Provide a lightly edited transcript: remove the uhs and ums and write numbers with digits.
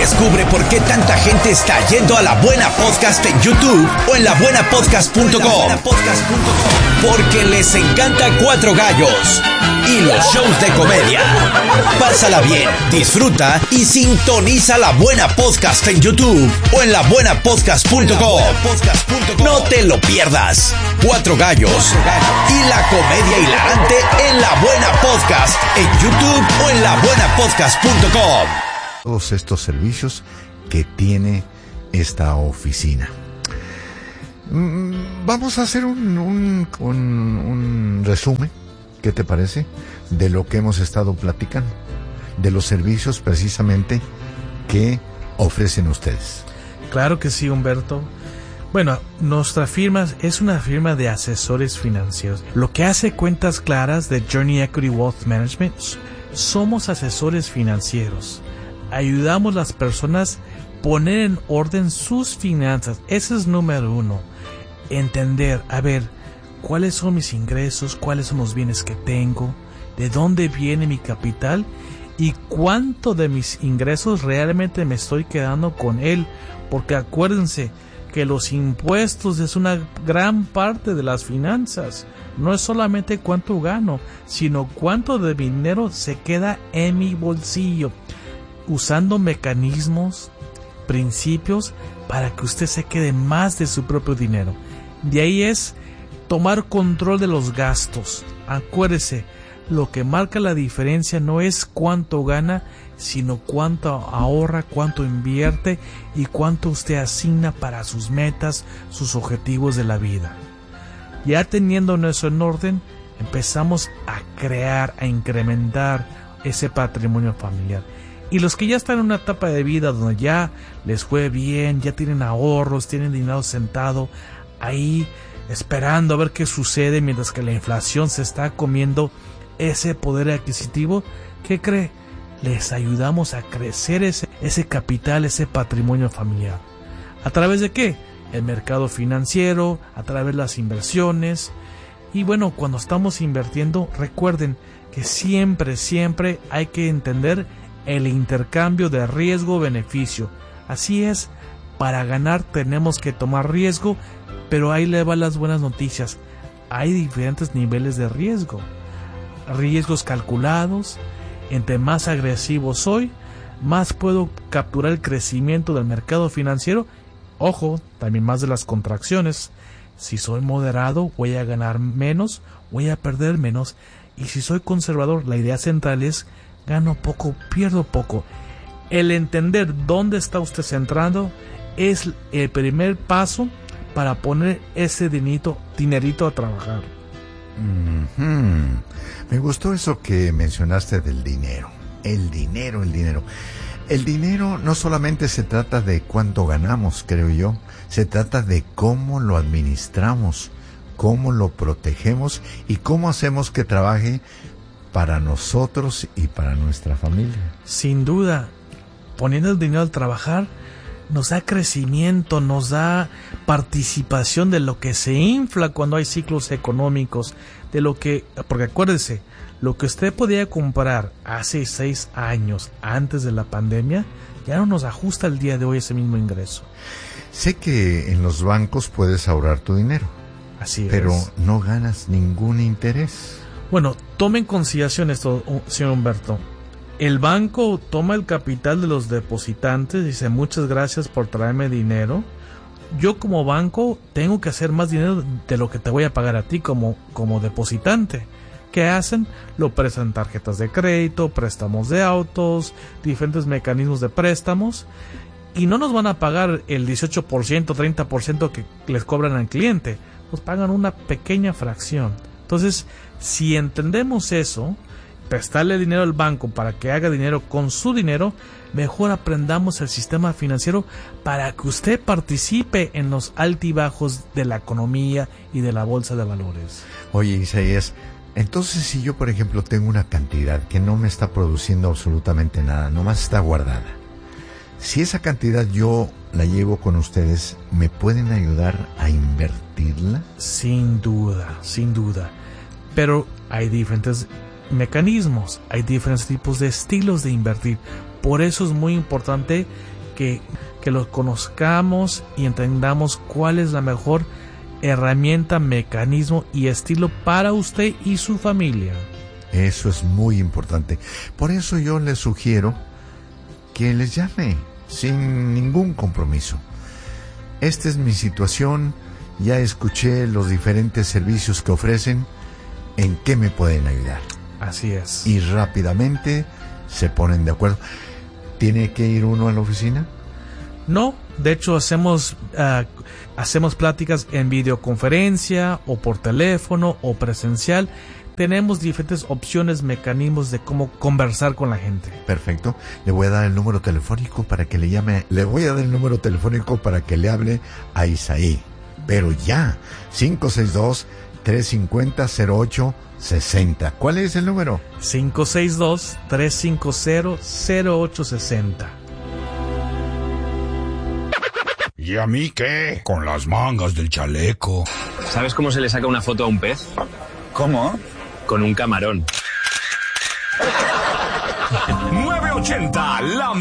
Descubre por qué tanta gente está yendo a La Buena Podcast en YouTube o en labuenapodcast.com. Porque les encanta Cuatro Gallos y los shows de comedia. Pásala bien, disfruta y sintoniza La Buena Podcast en YouTube o en labuenapodcast.com. No te lo pierdas. Cuatro Gallos y la comedia hilarante en La Buena Podcast en YouTube o en labuenapodcast.com. Todos estos servicios que tiene esta oficina. Vamos a hacer un resumen, ¿qué te parece? De lo que hemos estado platicando, de los servicios precisamente que ofrecen ustedes. Claro que sí, Humberto. Bueno, nuestra firma es una firma de asesores financieros. Lo que hace Cuentas Claras de Journey Equity Wealth Management, somos asesores financieros. Ayudamos a las personas a poner en orden sus finanzas. Ese es número uno. Entender, a ver, cuáles son mis ingresos, cuáles son los bienes que tengo, de dónde viene mi capital y cuánto de mis ingresos realmente me estoy quedando con él. Porque acuérdense que los impuestos es una gran parte de las finanzas. No es solamente cuánto gano, sino cuánto de mi dinero se queda en mi bolsillo. Usando mecanismos, principios, para que usted se quede más de su propio dinero. De ahí es tomar control de los gastos. Acuérdese, lo que marca la diferencia no es cuánto gana, sino cuánto ahorra, cuánto invierte y cuánto usted asigna para sus metas, sus objetivos de la vida. Ya teniendo eso en orden, empezamos a crear, a incrementar ese patrimonio familiar. Y los que ya están en una etapa de vida donde ya les fue bien, ya tienen ahorros, tienen dinero sentado ahí esperando a ver qué sucede mientras que la inflación se está comiendo ese poder adquisitivo, ¿qué cree? Les ayudamos a crecer ese capital, ese patrimonio familiar. ¿A través de qué? El mercado financiero, a través de las inversiones. Y bueno, cuando estamos invirtiendo, recuerden que siempre hay que entender el intercambio de riesgo-beneficio. Así es, para ganar tenemos que tomar riesgo, pero ahí le van las buenas noticias. Hay diferentes niveles de riesgo. Riesgos calculados. Entre más agresivo soy, más puedo capturar el crecimiento del mercado financiero. Ojo, también más de las contracciones. Si soy moderado, voy a ganar menos, voy a perder menos. Y si soy conservador, la idea central es gano poco, pierdo poco. El entender dónde está usted centrando es el primer paso para poner ese dinerito a trabajar. Me gustó eso que mencionaste del dinero. El dinero. El dinero no solamente se trata de cuánto ganamos, creo yo. Se trata de cómo lo administramos, cómo lo protegemos y cómo hacemos que trabaje para nosotros y para nuestra familia. Sin duda, poniendo el dinero al trabajar nos da crecimiento, nos da participación de lo que se infla cuando hay ciclos económicos, porque acuérdese, lo que usted podía comprar hace 6 años antes de la pandemia, ya no nos ajusta el día de hoy ese mismo ingreso. Sé que en los bancos puedes ahorrar tu dinero. Así pero es. No ganas ningún interés. Bueno, tome en consideración esto, señor Humberto. El banco toma el capital de los depositantes y dice muchas gracias por traerme dinero. Yo como banco tengo que hacer más dinero de lo que te voy a pagar a ti como depositante. ¿Qué hacen? Lo prestan tarjetas de crédito, préstamos de autos, diferentes mecanismos de préstamos. Y no nos van a pagar el 18%, 30% que les cobran al cliente. Nos pagan una pequeña fracción. Entonces, si entendemos eso, prestarle dinero al banco para que haga dinero con su dinero, mejor aprendamos el sistema financiero para que usted participe en los altibajos de la economía y de la bolsa de valores. Oye, Isaías, entonces si yo, por ejemplo, tengo una cantidad que no me está produciendo absolutamente nada, nomás está guardada, si esa cantidad yo la llevo con ustedes, ¿me pueden ayudar a invertirla? Sin duda, sin duda. Pero hay diferentes mecanismos, hay diferentes tipos de estilos de invertir. Por eso es muy importante que los conozcamos y entendamos cuál es la mejor herramienta, mecanismo y estilo para usted y su familia. Eso es muy importante. Por eso yo les sugiero que les llame sin ningún compromiso. Esta es mi situación, ya escuché los diferentes servicios que ofrecen, ¿en qué me pueden ayudar? Así es. Y rápidamente se ponen de acuerdo. ¿Tiene que ir uno a la oficina? No, de hecho hacemos pláticas en videoconferencia o por teléfono o presencial. Tenemos diferentes opciones, mecanismos de cómo conversar con la gente. Perfecto. Le voy a dar el número telefónico para que le llame. Le voy a dar el número telefónico para que le hable a Isaí. Pero ya, 562-350-0860. ¿Cuál es el número? 562-350-0860. ¿Y a mí qué? Con las mangas del chaleco. ¿Sabes cómo se le saca una foto a un pez? ¿Cómo? Con un camarón. 980, la